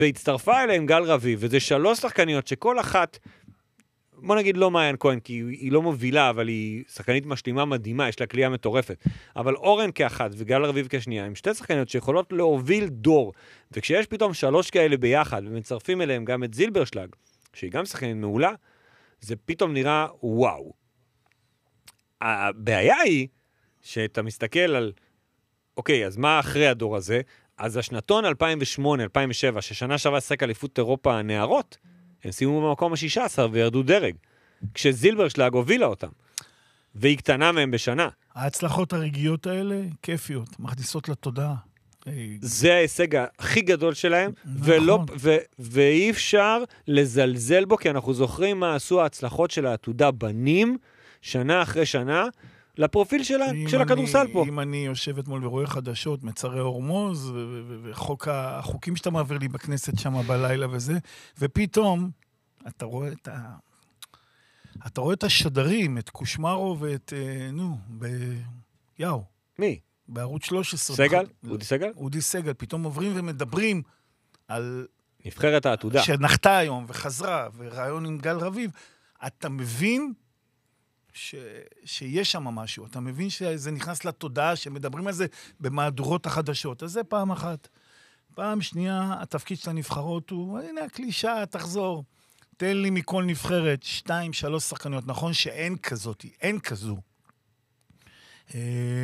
והצטרפה אליהם גל רביב, וזה 3 שחקניות שכל אחת, בוא נגיד לא מעיין כהן, כי היא לא מובילה, אבל היא שחקנית משלימה מדהימה, יש לה קליעה מטורפת. אבל אורן כאחת וגל רביב כשנייה, הם 2 שחקניות שיכולות להוביל דור, וכשיש פתאום 3 כאלה ביחד, ומצרפים אליהם גם את זילברשלג, שהיא גם שחקנית מעולה, זה פתאום נראה וואו. הבעיה היא שאתה מסתכל על, אוקיי, אז מה אחרי הדור הזה? אז השנתון 2008-2007, ששנה שווה שחק אליפות אירופה הנערות, הם סיימו במקום ה-16 וירדו דרג, כשזילברשלג הובילה אותם, והיא קטנה מהם בשנה. ההצלחות הרגעיות האלה, כיפיות, מכניסות לתודעה. זה ההישג הכי גדול שלהם, נכון. ואי אפשר לזלזל בו, כי אנחנו זוכרים מה עשו ההצלחות של העתודה בנים, שנה אחרי שנה, לפרופיל של הכדורסל פה. אם אני יושב אתמול ורואה חדשות, מצרי הורמוז, והחוקים שאתה מעביר לי בכנסת שם בלילה וזה, ופתאום אתה רואה את השדרים, את קושמרו ואת, יאו. מי? בערוץ 13. סגל? אודי סגל? אודי סגל. פתאום עוברים ומדברים על... נבחרת העתודה. שנחתה היום וחזרה, ורעיון עם גל רביב. אתה מבין שיש שם משהו. אתה מבין שזה נכנס לתודעה, שמדברים על זה במהדורות החדשות. אז זה פעם אחת. פעם שנייה, התפקיד של הנבחרות הוא, הנה הקלישה, תחזור. תן לי מכל נבחרת 2-3 שחקניות. נכון שאין כזאת, אין כזו. 2-3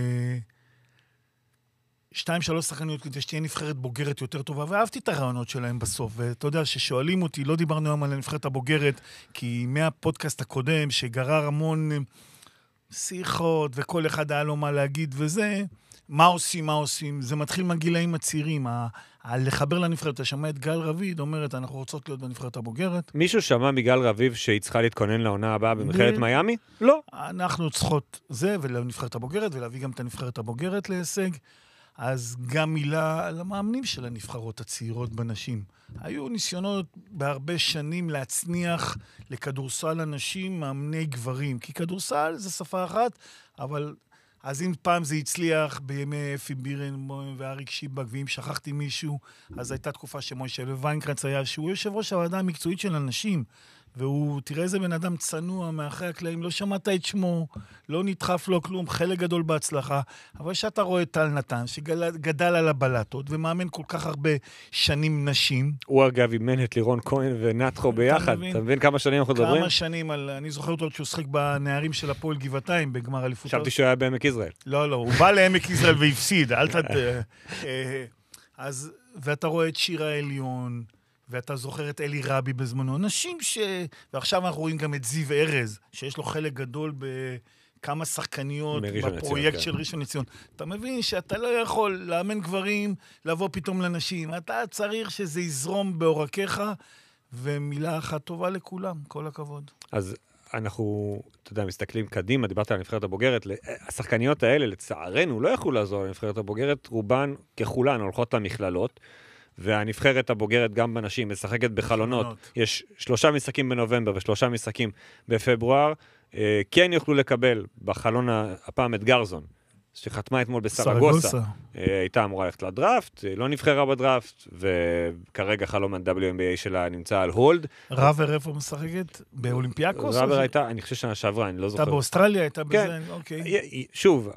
שחקניות כדי שתהיה נבחרת בוגרת יותר טובה, ואהבתי את הרעיונות שלהם בסוף, ואתה יודע ששואלים אותי, לא דיברנו היום על הנבחרת הבוגרת, כי מהפודקאסט הקודם, שגרר המון שיחות, וכל אחד היה לו מה להגיד, וזה, מה עושים, זה מתחיל מהגילאים הצעירים, לחבר לנבחרת, אתה שמע את גל רביב, אומרת, אנחנו רוצות להיות בנבחרת הבוגרת. מישהו שמע מגל רביב שהיא צריכה להתכונן לעונה הבאה במכללת מיאמי? לא. אנחנו צריכות זה, ולנבחרת הבוגרת, ולהביא גם את הנבחרת הבוגרת להישג. אז גם מילה על המאמנים של הנבחרות הצעירות בנשים. היו ניסיונות בהרבה שנים להצניח לכדורסל הנשים מאמני גברים, כי כדורסל זה שפה אחת, אבל אז אם פעם זה הצליח בימי אפי בירנבוים ואריק שיבק, ואם שכחתי מישהו, אז הייתה תקופה שמוישה ויינקרץ היה, שהוא יושב ראש הוועדה המקצועית של הנשים, והוא, תראה איזה בן אדם צנוע מאחרי הקלעים, לא שמעת את שמו, לא נדחף לו כלום, חלק גדול בהצלחה, אבל שאתה רואה את טל נתן, שגדל על הבלטות, ומאמן כל כך הרבה שנים נשים. הוא אגב אימן את לירון כהן ונתחו ביחד, אתה מבין כמה שנים אנחנו מדברים? כמה שנים, אני זוכר אותו שהוא שחק בנערים של הפועל גבעתיים, בגמר אליפות. חשבתי שהוא היה בעמק יזרעאל. לא, הוא בא לעמק יזרעאל והפסיד, אז, ואתה רואה את שירה עליון, ואתה זוכר את אלי רבי בזמנו, אנשים ועכשיו אנחנו רואים גם את זיו ארז, שיש לו חלק גדול בכמה שחקניות בפרויקט של ראשון לציון. אתה מבין שאתה לא יכול לאמן גברים, לבוא פתאום לנשים. אתה צריך שזה יזרום בעורקיך, ומילה אחת טובה לכולם, כל הכבוד. אז אנחנו, אתה יודע, מסתכלים קדימה, דיברת על הנבחרת הבוגרת, השחקניות האלה, לצערנו, לא יכולו לעזור לנבחרת הבוגרת, רובן ככולן הולכות למכללות, והנבחרת הבוגרת גם בנשים משחקת בחלונות. יש 3 משחקים בנובמבר ו3 משחקים בפברואר. כן יוכלו לקבל בחלון הפעם את גרזון, שחתמה אתמול בסרגוסה. הייתה אמורה ללכת לדראפט, לא נבחרה בדראפט, וכרגע חלום ה-WNBA שלה נמצא על הולד. ראבר איפה משחקת? באולימפיאקוס? ראבר הייתה, אני חושב שנה שעברה, אני לא זוכר. הייתה באוסטרליה, הייתה בזה, כן. אוקיי. שוב,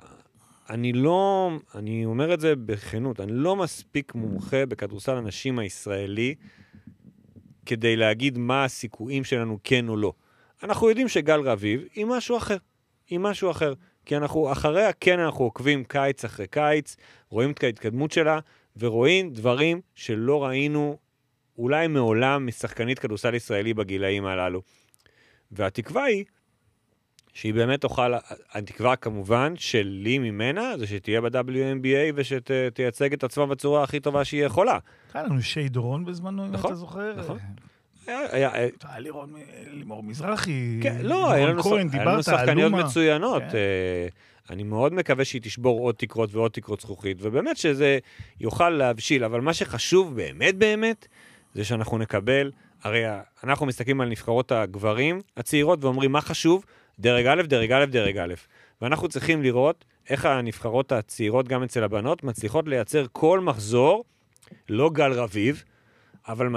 אני אומר את זה בכנות, אני לא מספיק מומחה בכדורסל הנשים הישראלי כדי להגיד מה הסיכויים שלנו כן או לא. אנחנו יודעים שגל רביב היא משהו אחר, כי אחריה כן אנחנו עוקבים קיץ אחרי קיץ, רואים את ההתקדמות שלה, ורואים דברים שלא ראינו אולי מעולם משחקנית כדורסל ישראלי בגילאים הללו. והתקווה היא שהיא באמת תוכל, התקווה כמובן שלי ממנה, זה שתהיה ב-WNBA ושתייצג את עצמה בצורה הכי טובה שהיא יכולה. היה לנו שי דורון בזמנו, אם אתה זוכר. נכון. היה לימור מזרחי, לא, היה לנו שחקניות מצוינות. אני מאוד מקווה שהיא תשבור עוד תקרות ועוד תקרות זכוכית, ובאמת שזה יוכל להבשיל, אבל מה שחשוב באמת, זה שאנחנו נקבל, הרי אנחנו מסתכלים על נבחרות הגברים הצעירות ואומרים מה חשוב, דרג א', ואנחנו צריכים לראות איך הנבחרות הצעירות גם אצל הבנות מצליחות לייצר כל מחזור, לא גל רביב, אבל